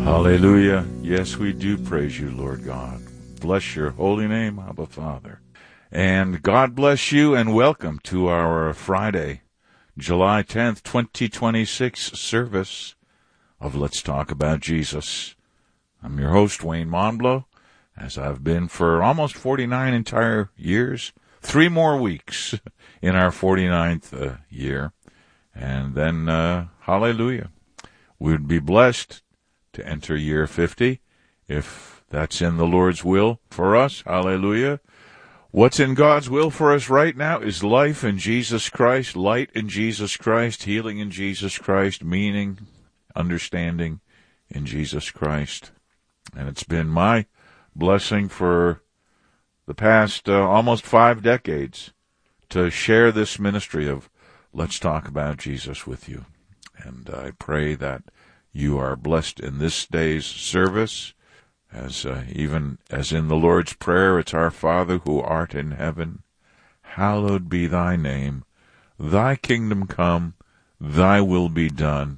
Hallelujah. Yes, we do praise you, Lord God. Bless your holy name, Abba Father. And God bless you and welcome to our Friday, July 10th, 2026 service of Let's Talk About Jesus. I'm your host, Wayne Monblow, as I've been for almost 49 entire years, 3 more weeks in our 49th year. And then, hallelujah, we'd be blessed to enter year 50, if that's in the Lord's will for us. Hallelujah. What's in God's will for us right now is life in Jesus Christ, light in Jesus Christ, healing in Jesus Christ, meaning, understanding in Jesus Christ. And it's been my blessing for the past almost 5 decades to share this ministry of Let's Talk About Jesus with you. And I pray that you are blessed in this day's service, as even as in the Lord's Prayer, it's our Father who art in heaven, hallowed be thy name, thy kingdom come, thy will be done,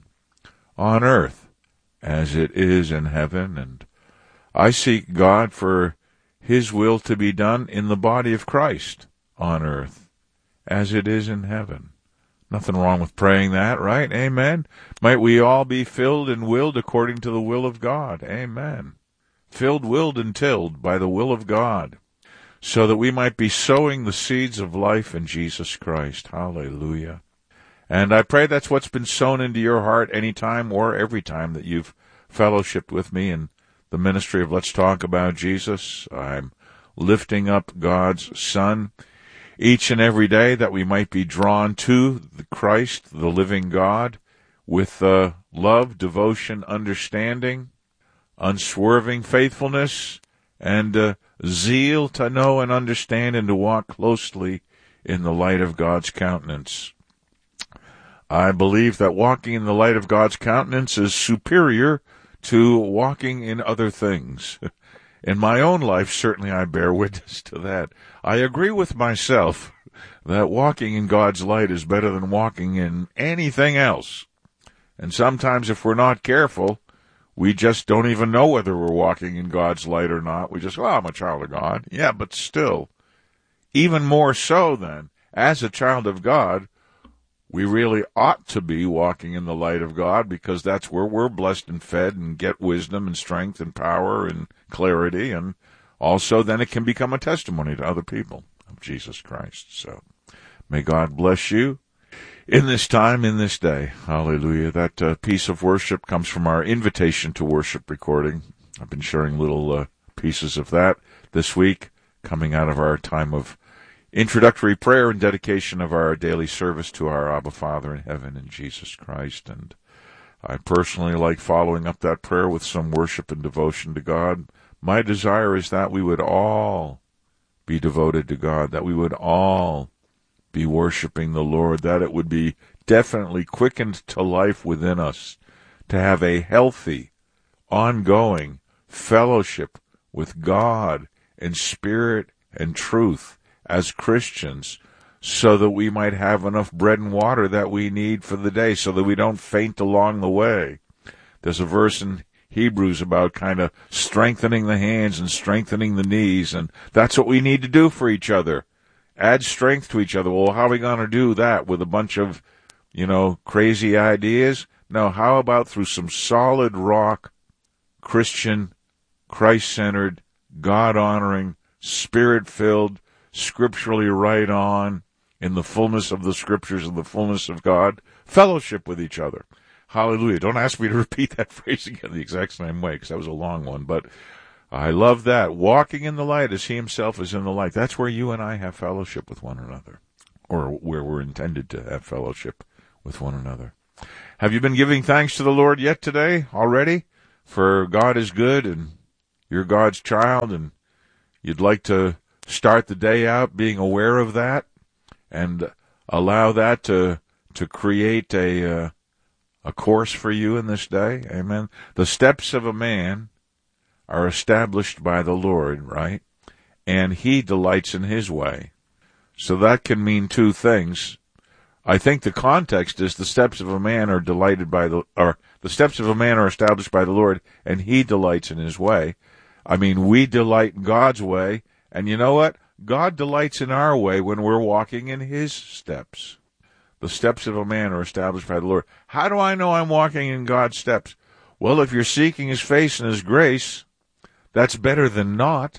on earth as it is in heaven. And I seek God for his will to be done in the body of Christ on earth as it is in heaven. Nothing wrong with praying that, right? Amen. Might we all be filled and willed according to the will of God. Amen. Filled, willed, and tilled by the will of God, so that we might be sowing the seeds of life in Jesus Christ. Hallelujah. And I pray that's what's been sown into your heart any time or every time that you've fellowshiped with me in the ministry of Let's Talk About Jesus. I'm lifting up God's Son each and every day, that we might be drawn to the Christ, the living God, with love, devotion, understanding, unswerving faithfulness, and zeal to know and understand and to walk closely in the light of God's countenance. I believe that walking in the light of God's countenance is superior to walking in other things. In my own life, certainly I bear witness to that. I agree with myself that walking in God's light is better than walking in anything else. And sometimes if we're not careful, we just don't even know whether we're walking in God's light or not. We just, I'm a child of God. Yeah, but still, even more so then, as a child of God, we really ought to be walking in the light of God, because that's where we're blessed and fed and get wisdom and strength and power and clarity, and also then it can become a testimony to other people of Jesus Christ. So may God bless you in this time, in this day. Hallelujah. That piece of worship comes from our Invitation to Worship recording. I've been sharing little pieces of that this week, coming out of our time of introductory prayer and dedication of our daily service to our Abba Father in heaven in Jesus Christ. And I personally like following up that prayer with some worship and devotion to God. My desire is that we would all be devoted to God, that we would all be worshiping the Lord, that it would be definitely quickened to life within us, to have a healthy, ongoing fellowship with God in spirit and truth as Christians, so that we might have enough bread and water that we need for the day, so that we don't faint along the way. There's a verse in Hebrews about kind of strengthening the hands and strengthening the knees, and that's what we need to do for each other. Add strength to each other. Well, how are we going to do that with a bunch of, crazy ideas? No, how about through some solid rock, Christian, Christ-centered, God-honoring, Spirit-filled, scripturally right on, in the fullness of the Scriptures and the fullness of God, fellowship with each other. Hallelujah. Don't ask me to repeat that phrase again the exact same way, because that was a long one, but I love that. Walking in the light as he himself is in the light. That's where you and I have fellowship with one another, or where we're intended to have fellowship with one another. Have you been giving thanks to the Lord yet today already? For God is good, and you're God's child, and you'd like to start the day out being aware of that, and allow that to create a course for you in this day. Amen. The steps of a man are established by the Lord, right? And he delights in his way. So that can mean two things. I think the context is the steps of a man are delighted by the The steps of a man are established by the Lord, and he delights in his way. I mean, we delight in God's way, and you know what? God delights in our way when we're walking in his steps. The steps of a man are established by the Lord. How do I know I'm walking in God's steps? Well, if you're seeking his face and his grace, that's better than not.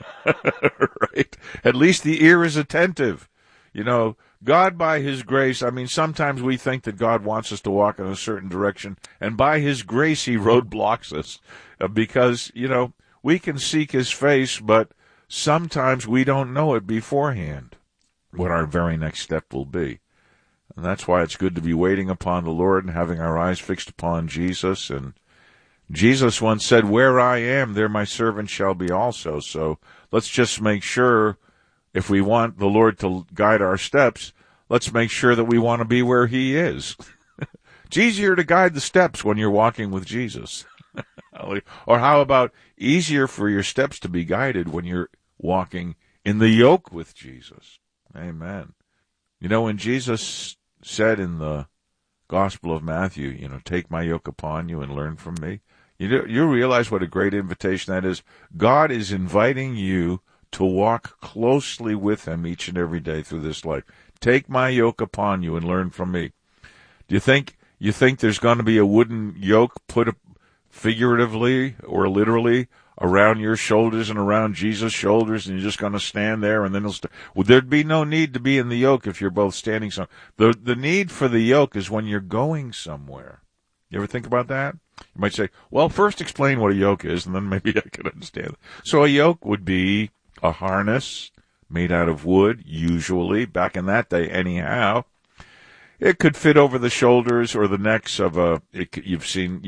Right? At least the ear is attentive. You know, God by his grace, I mean, sometimes we think that God wants us to walk in a certain direction, and by his grace he roadblocks us because, you know, we can seek his face, but sometimes we don't know it beforehand what our very next step will be. And that's why it's good to be waiting upon the Lord and having our eyes fixed upon Jesus. And Jesus once said, where I am, there my servant shall be also. So let's just make sure, if we want the Lord to guide our steps, let's make sure that we want to be where he is. It's easier to guide the steps when you're walking with Jesus. Or how about easier for your steps to be guided when you're walking in the yoke with Jesus? Amen. You know, when Jesus said in the Gospel of Matthew, you know, take my yoke upon you and learn from me, you realize what a great invitation that is. God is inviting you to walk closely with him each and every day through this life. Take my yoke upon you and learn from me. Do you think there's going to be a wooden yoke put figuratively or literally around your shoulders and around Jesus' shoulders, and you're just going to stand there, and then well, there'd be no need to be in the yoke if you're both standing somewhere. The need for the yoke is when you're going somewhere. You ever think about that? You might say, well, first explain what a yoke is, and then maybe I can understand. So a yoke would be a harness made out of wood, usually, back in that day anyhow. It could fit over the shoulders or the necks of you've seen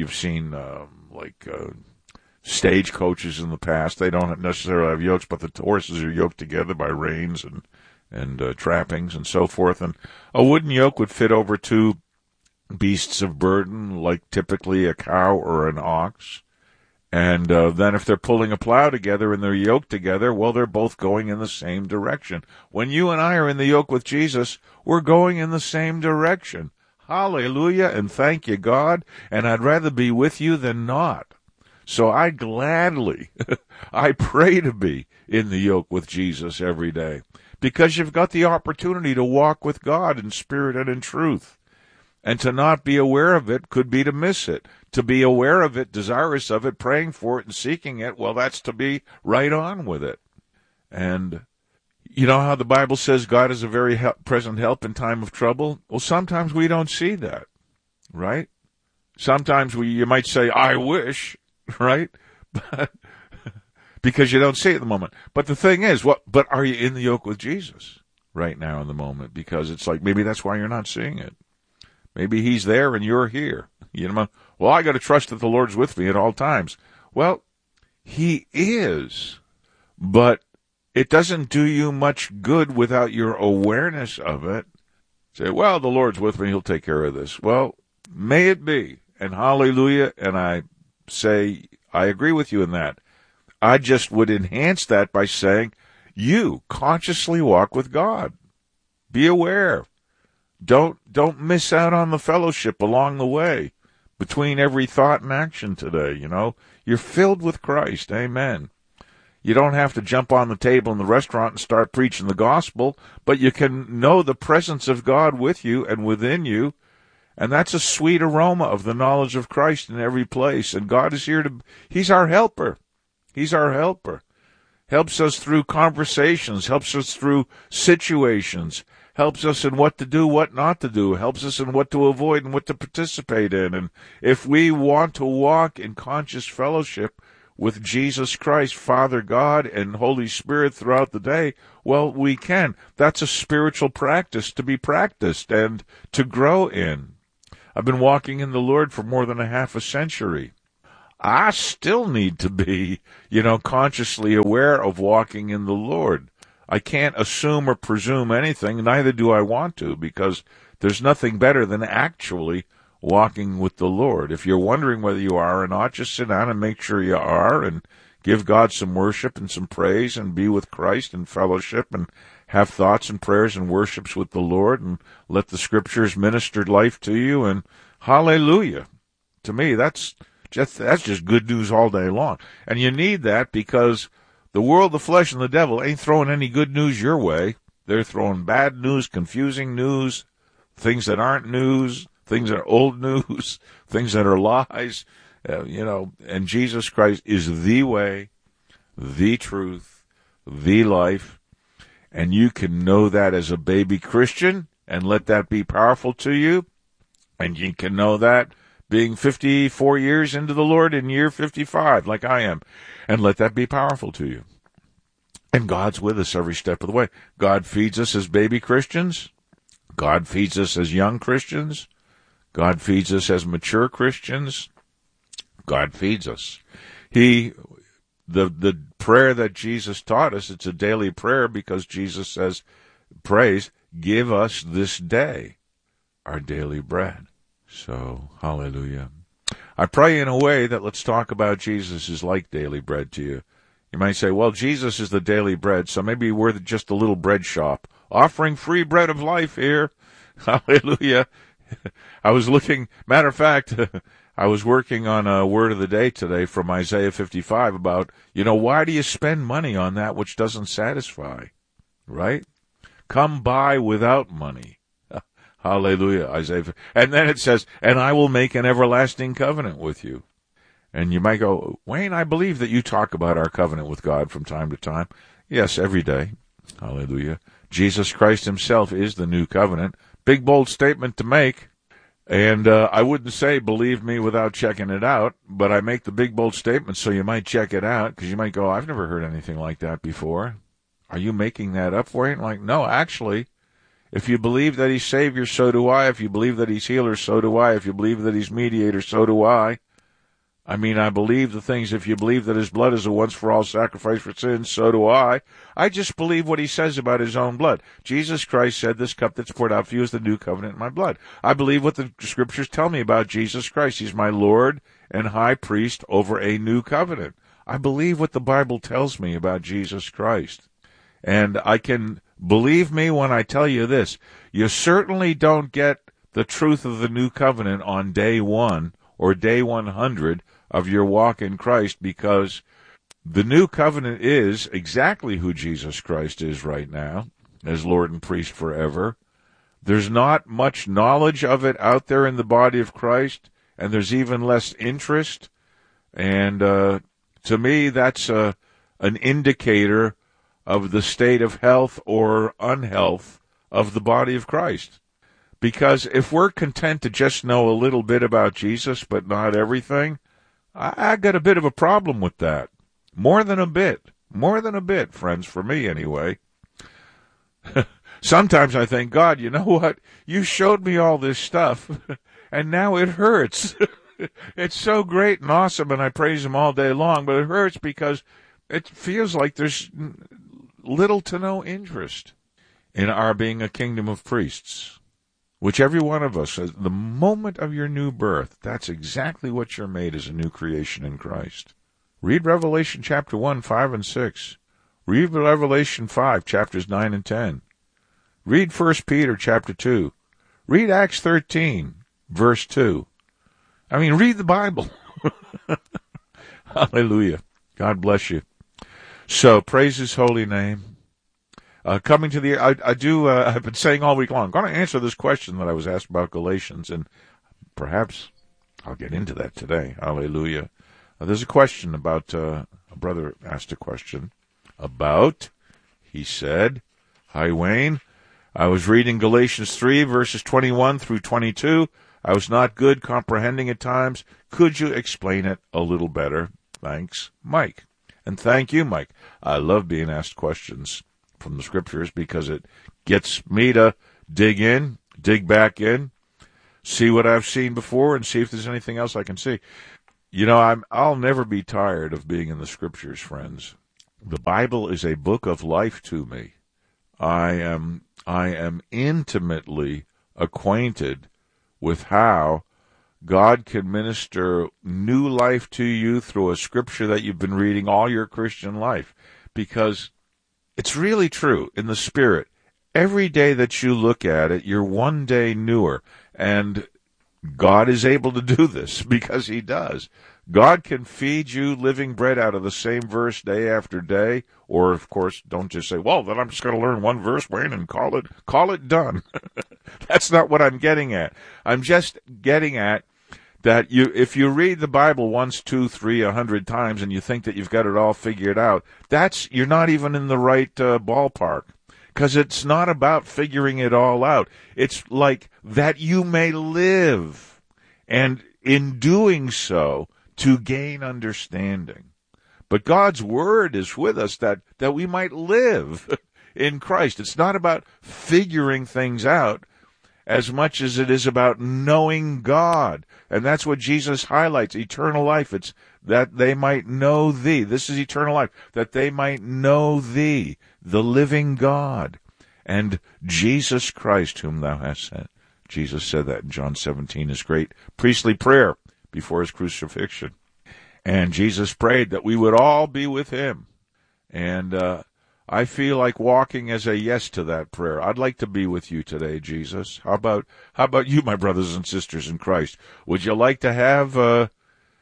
stagecoaches in the past. They don't necessarily have yokes, but the horses are yoked together by reins and trappings and so forth. And a wooden yoke would fit over two beasts of burden, like typically a cow or an ox. And then if they're pulling a plow together and they're yoked together, well, they're both going in the same direction. When you and I are in the yoke with Jesus, we're going in the same direction. Hallelujah, and thank you, God. And I'd rather be with you than not. So I gladly, I pray to be in the yoke with Jesus every day, because you've got the opportunity to walk with God in spirit and in truth. And to not be aware of it could be to miss it. To be aware of it, desirous of it, praying for it, and seeking it, well, that's to be right on with it. And you know how the Bible says God is a very present help in time of trouble? Well, sometimes we don't see that, right? Sometimes you might say, I wish, right? But, because you don't see it at the moment. But the thing is, but are you in the yoke with Jesus right now in the moment? Because it's like, maybe that's why you're not seeing it. Maybe he's there and you're here. You know, well, I got to trust that the Lord's with me at all times. Well, he is, but it doesn't do you much good without your awareness of it. Say, well, the Lord's with me, he'll take care of this. Well, may it be, and hallelujah, and I say, I agree with you in that. I just would enhance that by saying, you consciously walk with God. Be aware. Don't miss out on the fellowship along the way between every thought and action today, you know. You're filled with Christ. Amen. You don't have to jump on the table in the restaurant and start preaching the gospel, but you can know the presence of God with you and within you, and that's a sweet aroma of the knowledge of Christ in every place. And God is here he's our helper. He's our helper. Helps us through conversations, helps us through situations, helps us in what to do, what not to do, helps us in what to avoid and what to participate in. And if we want to walk in conscious fellowship with Jesus Christ, Father God, and Holy Spirit throughout the day, well, we can. That's a spiritual practice to be practiced and to grow in. I've been walking in the Lord for more than a half a century. I still need to be, consciously aware of walking in the Lord. I can't assume or presume anything, neither do I want to, because there's nothing better than actually walking with the Lord. If you're wondering whether you are or not, just sit down and make sure you are, and give God some worship and some praise, and be with Christ in fellowship, and have thoughts and prayers and worships with the Lord, and let the Scriptures minister life to you, and hallelujah. to me, that's just good news all day long. And you need that because the world, the flesh, and the devil ain't throwing any good news your way. They're throwing bad news, confusing news, things that aren't news, things that are old news, things that are lies, and Jesus Christ is the way, the truth, the life, and you can know that as a baby Christian and let that be powerful to you, and you can know that being 54 years into the Lord in year 55, like I am, and let that be powerful to you. And God's with us every step of the way. God feeds us as baby Christians. God feeds us as young Christians. God feeds us as mature Christians. God feeds us. The prayer that Jesus taught us, it's a daily prayer because Jesus prays, give us this day our daily bread. So, hallelujah. I pray in a way that let's talk about Jesus is like daily bread to you. You might say, well, Jesus is the daily bread, so maybe we're just a little bread shop offering free bread of life here. Hallelujah. Matter of fact, I was working on a word of the day today from Isaiah 55 about, why do you spend money on that which doesn't satisfy, right? Come buy without money. Hallelujah, Isaiah. And then it says, and I will make an everlasting covenant with you. And you might go, Wayne, I believe that you talk about our covenant with God from time to time. Yes, every day. Hallelujah. Jesus Christ himself is the new covenant. Big, bold statement to make. And I wouldn't say believe me without checking it out, but I make the big, bold statement so you might check it out, because you might go, I've never heard anything like that before. Are you making that up for you? Like, no, actually, if you believe that he's Savior, so do I. If you believe that he's healer, so do I. If you believe that he's mediator, so do I. I believe the things. If you believe that his blood is a once-for-all sacrifice for sins, so do I. I just believe what he says about his own blood. Jesus Christ said, this cup that's poured out for you is the new covenant in my blood. I believe what the scriptures tell me about Jesus Christ. He's my Lord and high priest over a new covenant. I believe what the Bible tells me about Jesus Christ. And I can believe me when I tell you this. You certainly don't get the truth of the new covenant on day 1 or day 100 of your walk in Christ, because the new covenant is exactly who Jesus Christ is right now, as Lord and priest forever. There's not much knowledge of it out there in the body of Christ, and there's even less interest. And to me, that's an indicator of the state of health or unhealth of the body of Christ. Because if we're content to just know a little bit about Jesus, but not everything, I got a bit of a problem with that. More than a bit, friends, for me anyway. Sometimes I think, God, you know what? You showed me all this stuff, and now it hurts. It's so great and awesome, and I praise him all day long, but it hurts because it feels like there's little to no interest in our being a kingdom of priests. Which every one of us, at the moment of your new birth, that's exactly what you're made as a new creation in Christ. Read Revelation chapter 1, 5, and 6. Read Revelation 5, chapters 9 and 10. Read 1 Peter chapter 2. Read Acts 13, verse 2. Read the Bible. Hallelujah. God bless you. So, praise his holy name. Coming to the, I've been saying all week long, I'm going to answer this question that I was asked about Galatians, and perhaps I'll get into that today. Hallelujah. There's a question about, a brother asked a question about, he said, hi Wayne, I was reading Galatians 3 verses 21 through 22. I was not good comprehending at times. Could you explain it a little better? Thanks, Mike. And thank you, Mike. I love being asked questions from the scriptures because it gets me to dig back in, see what I've seen before, and see if there's anything else I can see. I'll never be tired of being in the scriptures, friends. The Bible is a book of life to me. I am intimately acquainted with how God can minister new life to you through a scripture that you've been reading all your Christian life, because it's really true in the Spirit. Every day that you look at it, you're one day newer. And God is able to do this because he does. God can feed you living bread out of the same verse day after day. Or, of course, don't just say, well, then I'm just going to learn one verse, Wayne, and call it done. That's not what I'm getting at. I'm just getting at that if you read the Bible once, 2, 3, 100 times and you think that you've got it all figured out, you're not even in the right ballpark. Because it's not about figuring it all out. It's like that you may live, and in doing so, to gain understanding. But God's Word is with us that we might live in Christ. It's not about figuring things out as much as it is about knowing God. And that's what Jesus highlights, eternal life. It's that they might know thee. This is eternal life, that they might know thee, the living God, and Jesus Christ whom thou hast sent. Jesus said that in John 17, his great priestly prayer before his crucifixion. And Jesus prayed that we would all be with him. And I feel like walking as a yes to that prayer. I'd like to be with you today, Jesus. How about you, my brothers and sisters in Christ? Would you like to have a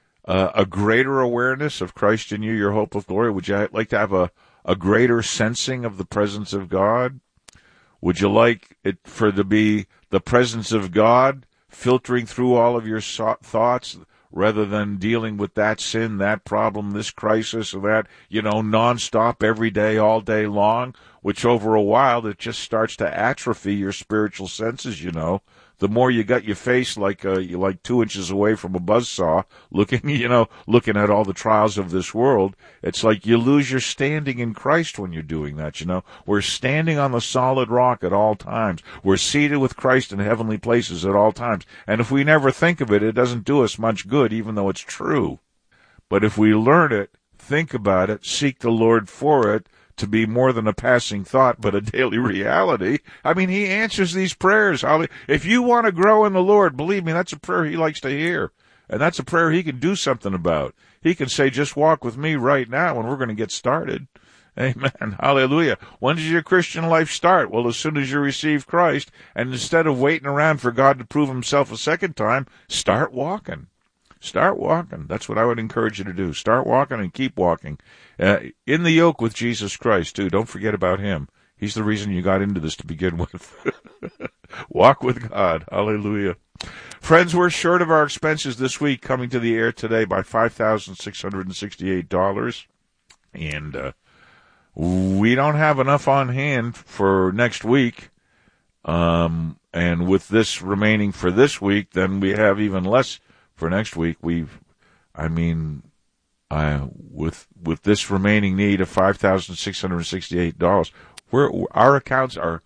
greater awareness of Christ in you, your hope of glory? Would you like to have a greater sensing of the presence of God? Would you like it to be the presence of God filtering through all of your thoughts rather than dealing with that sin, that problem, this crisis, or that, nonstop every day, all day long, which over a while it just starts to atrophy your spiritual senses, The more you got your face like 2 inches away from a buzzsaw, looking at all the trials of this world, it's like you lose your standing in Christ when you're doing that, We're standing on the solid rock at all times. We're seated with Christ in heavenly places at all times. And if we never think of it, it doesn't do us much good, even though it's true. But if we learn it, think about it, seek the Lord for it, to be more than a passing thought, but a daily reality. I mean, he answers these prayers. If you want to grow in the Lord, believe me, that's a prayer he likes to hear. And that's a prayer he can do something about. He can say, just walk with me right now, and we're going to get started. Amen. Hallelujah. When does your Christian life start? Well, as soon as you receive Christ, and instead of waiting around for God to prove himself a second time, start walking. Start walking. That's what I would encourage you to do. Start walking and keep walking. In the yoke with Jesus Christ, too. Don't forget about him. He's the reason you got into this to begin with. Walk with God. Hallelujah. Friends, we're short of our expenses this week, coming to the air today by $5,668. And we don't have enough on hand for next week. And with this remaining for this week, then we have even less for next week. With this remaining need of $5,668, our accounts are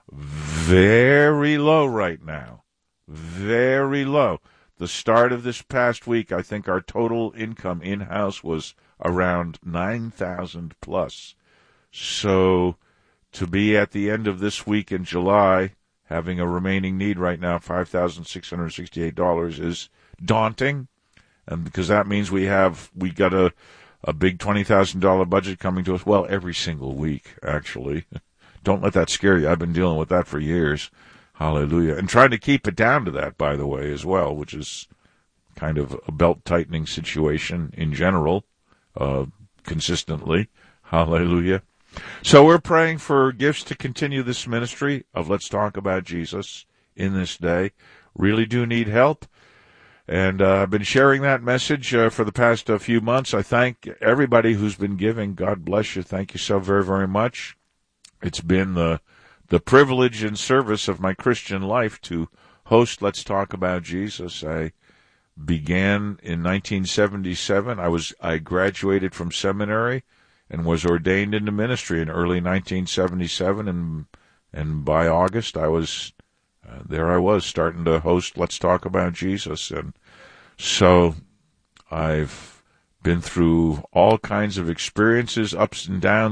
very low right now. Very low. The start of this past week, I think our total income in-house was around $9,000 plus. So to be at the end of this week in July, having a remaining need right now, $5,668, is daunting. And because that means we got a big $20,000 budget coming to us, well, every single week, actually. Don't let that scare you. I've been dealing with that for years. Hallelujah. And trying to keep it down to that, by the way, as well, which is kind of a belt-tightening situation in general, consistently. Hallelujah. So we're praying for gifts to continue this ministry of Let's Talk About Jesus in this day. Really do need help. And I've been sharing that message for the past few months. I thank everybody who's been giving. God bless you. Thank you so very, very much. It's been the privilege and service of my Christian life to host Let's Talk About Jesus. I began in 1977. I graduated from seminary and was ordained into ministry in early 1977. And by August, I was starting to host Let's Talk About Jesus. And so I've been through all kinds of experiences, ups and downs.